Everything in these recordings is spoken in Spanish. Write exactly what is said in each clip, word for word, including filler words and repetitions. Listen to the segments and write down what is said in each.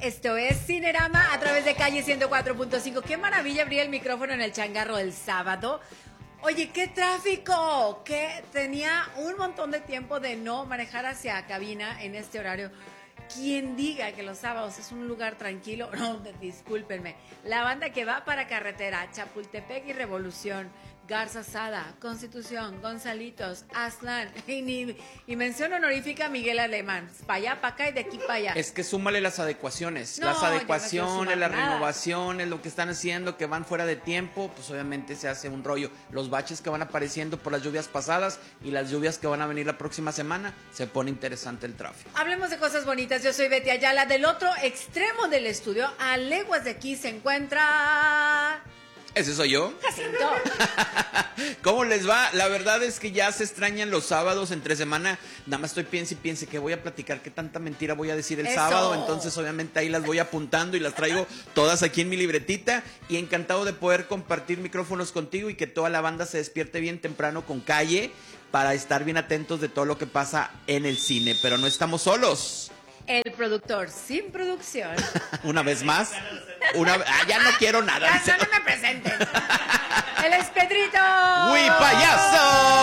Esto es Cinerama a través de Calle ciento cuatro punto cinco. Qué maravilla abrir el micrófono en el changarro del sábado. Oye, qué tráfico, que tenía un montón de tiempo de no manejar hacia cabina en este horario. Quien diga que los sábados es un lugar tranquilo, no, discúlpenme. La banda que va para carretera, Chapultepec y Revolución, Garza Sada, Constitución, Gonzalitos, Aztlán, y, ni, y mención honorífica a Miguel Alemán. Para allá, para acá y de aquí para allá. Es que súmale las adecuaciones. No, las adecuaciones, no las nada. renovaciones, lo que están haciendo, que van fuera de tiempo, pues obviamente se hace un rollo. Los baches que van apareciendo por las lluvias pasadas y las lluvias que van a venir la próxima semana, se pone interesante el tráfico. Hablemos de cosas bonitas. Yo soy Betty Ayala. Del otro extremo del estudio, a leguas de aquí, se encuentra... ¿Ese soy yo? Jacinto. ¿Cómo les va? La verdad es que ya se extrañan los sábados entre semana. Nada más estoy piense y piense que voy a platicar, qué tanta mentira voy a decir el Eso. sábado. Entonces obviamente ahí las voy apuntando y las traigo todas aquí en mi libretita. Y encantado de poder compartir micrófonos contigo y que toda la banda se despierte bien temprano con Calle para estar bien atentos de todo lo que pasa en el cine. Pero no estamos solos. El productor sin producción. Una vez más. Una, ah, ya no quiero nada. Ya no me presenten. Él es Pedrito. ¡Uy, payaso!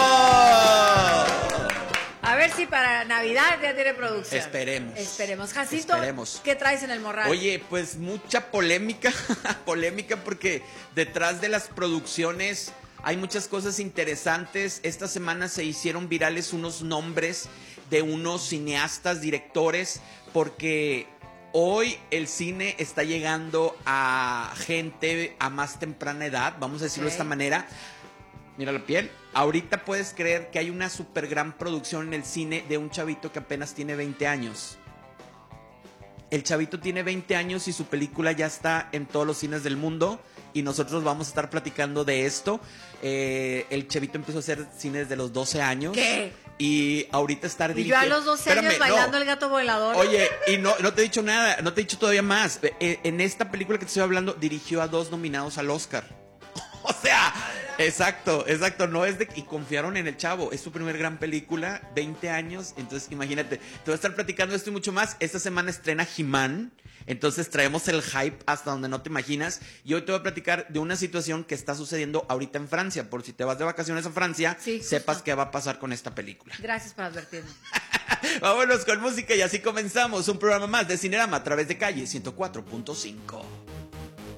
A ver si para Navidad ya tiene producción. Esperemos. Esperemos. Jacinto, Esperemos. ¿qué traes en el morral? Oye, pues mucha polémica, polémica porque detrás de las producciones hay muchas cosas interesantes. Esta semana se hicieron virales unos nombres de unos cineastas, directores, porque hoy el cine está llegando a gente a más temprana edad, vamos a decirlo Okay. de esta manera. Mira la piel. Ahorita puedes creer que hay una super gran producción en el cine de un chavito que apenas tiene veinte años. El chavito tiene veinte años y su película ya está en todos los cines del mundo y nosotros vamos a estar platicando de esto. Eh, el chavito empezó a hacer cine desde los doce años. ¿Qué? Y ahorita está Y yo dirigiendo... a los doce años Espérame, bailando no. el gato volador. Oye, y no, no te he dicho nada, no te he dicho todavía más. Eh, En esta película que te estoy hablando, dirigió a dos nominados al Oscar. O sea, exacto, exacto, no es de... Y confiaron en el chavo, es su primer gran película, veinte años, entonces imagínate, te voy a estar platicando esto y mucho más. Esta semana estrena He-Man, entonces traemos el hype hasta donde no te imaginas. Y hoy te voy a platicar de una situación que está sucediendo ahorita en Francia, por si te vas de vacaciones a Francia, Sí, sepas justo. qué va a pasar con esta película. Gracias por advertirme. Vámonos con música y así comenzamos un programa más de Cinerama a través de Calle ciento cuatro punto cinco.